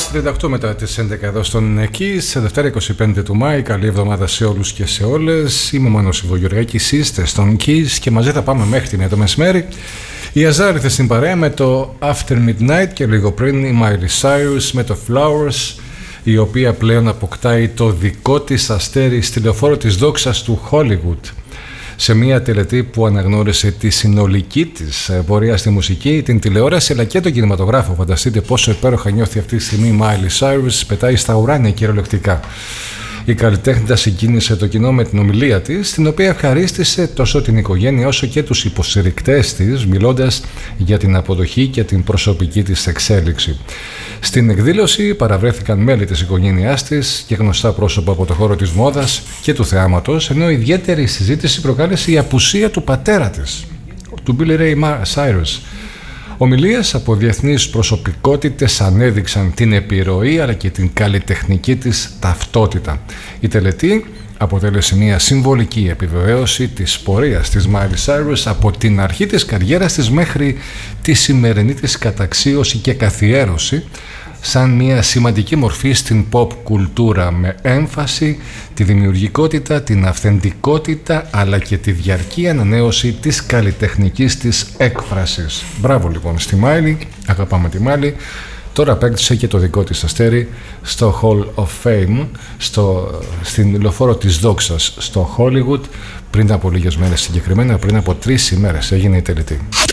38 μετά τις 11 εδώ στον Εκείς, σε Δευτέρα 25 του Μάη. Καλή εβδομάδα σε όλους και σε όλες. Είμαι ο Μάνος Ιβογεωργάκης, είστε στον Εκείς και μαζί θα πάμε μέχρι την το μεσημέρι. Η Αζάρ ήρθε στην παρέα με το After Midnight και λίγο πριν η Miley Cyrus με το Flowers, η οποία πλέον αποκτάει το δικό της αστέρι στη λεωφόρο της δόξας του Hollywood. Σε μια τελετή που αναγνώρισε τη συνολική της πορεία στη μουσική, την τηλεόραση αλλά και τον κινηματογράφο. Φανταστείτε πόσο υπέροχα νιώθει αυτή τη στιγμή η Miley Cyrus, πετάει στα ουράνια κυριολεκτικά. Η καλλιτέχνητα συγκίνησε το κοινό με την ομιλία της, την οποία ευχαρίστησε τόσο την οικογένεια όσο και τους υποστηρικτές της, μιλώντας για την αποδοχή και την προσωπική της εξέλιξη. Στην εκδήλωση παραβρέθηκαν μέλη της οικογένειάς της και γνωστά πρόσωπα από το χώρο της μόδας και του θεάματος, ενώ ιδιαίτερη συζήτηση προκάλεσε η απουσία του πατέρα της, του Billy Ray Cyrus. Ομιλίες από διεθνείς προσωπικότητες ανέδειξαν την επιρροή αλλά και την καλλιτεχνική της ταυτότητα. Η τελετή αποτέλεσε μια συμβολική επιβεβαίωση της πορείας της Miley Cyrus από την αρχή της καριέρας της μέχρι τη σημερινή της καταξίωση και καθιέρωση σαν μια σημαντική μορφή στην pop κουλτούρα, με έμφαση τη δημιουργικότητα, την αυθεντικότητα αλλά και τη διαρκή ανανέωση της καλλιτεχνικής της έκφρασης. Μπράβο λοιπόν στη Miley, αγαπάμε τη Miley. Τώρα απέκτησε και το δικό της αστέρι στο Hall of Fame, στην λεωφόρο της δόξας στο Hollywood, πριν από λίγες μέρες, συγκεκριμένα πριν από 3 ημέρες έγινε η τελετή.